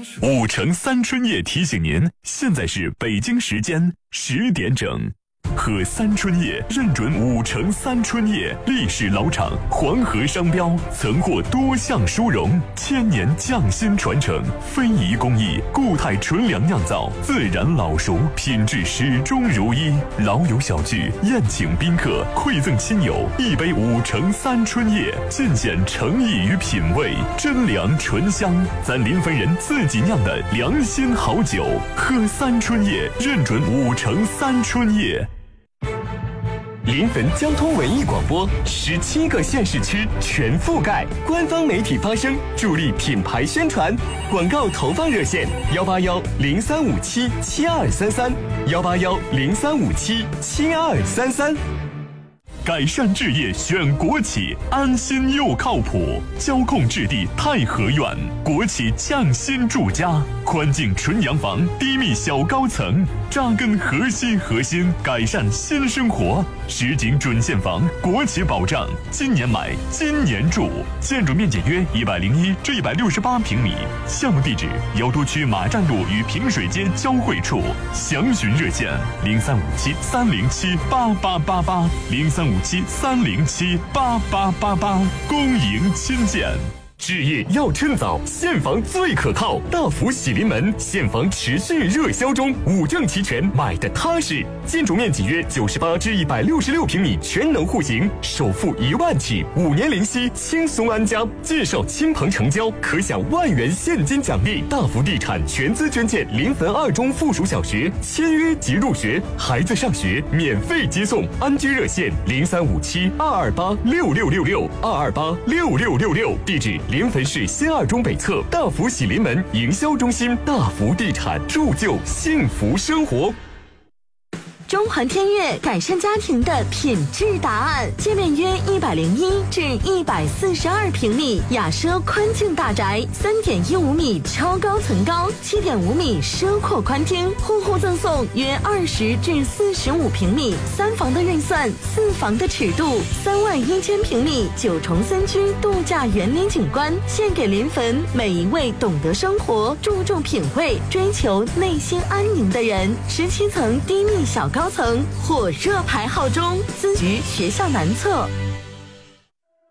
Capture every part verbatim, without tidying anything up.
五城三春叶提醒您，现在是北京时间十点整。喝三春叶认准五城三春叶，历史老厂，黄河商标，曾获多项殊荣，千年匠心传承，非遗工艺，固态纯粮酿造，自然老熟，品质始终如一。老友小聚，宴请宾客，馈赠亲友，一杯五城三春叶，尽显诚意与品味，真粮醇香，咱临汾人自己酿的良心好酒。喝三春叶，认准五城三春叶。 临汾交通文艺广播，十七个县市区全覆盖，官方媒体发声，助力品牌宣传。广告投放热线：幺八幺零三五七七二三三，幺八幺零三五七七二三三。 改善置业选国企，安心又靠谱。交控置地太和苑，国企匠心住家，宽净纯洋房，低密小高层，扎根核心核心，改善新生活。实景准现房，国企保障，今年买，今年住。建筑面积约一百零一至一百六十八平米。项目地址：瑶都区马站路与平水街交汇处。详询热线：零三五七三零七八八八八，零三五七三零七八八八八。恭迎亲见。 置业要趁早，现房最可靠。大福喜临门，现房持续热销中，五证齐全，买的踏实。建筑面积约九十八至一百六十六平米，全能户型，首付一万起，五年零息，轻松安家。介绍亲朋成交，可享万元现金奖励。大福地产全资捐建临汾二中附属小学，签约即入学，孩子上学免费接送。安居热线：零三五七二二八六六六六二二八六六六六，地址。临汾市新二中北侧大福喜临门营销中心，大福地产铸就幸福生活。 中环天悦改善家庭的品质答案，界面约一百零一至一百四十二平米，雅奢宽净大宅，三点一五米超高层高，七点五米奢阔宽厅，户户赠送约二十至四十五平米，三房的预算，四房的尺度，三万一千平米九重三居度假园林景观，献给临汾每一位懂得生活、注重品味、追求内心安宁的人。十七层低密小高。高层火热排号中，咨询学校南侧。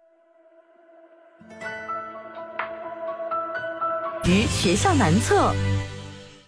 于学校南侧。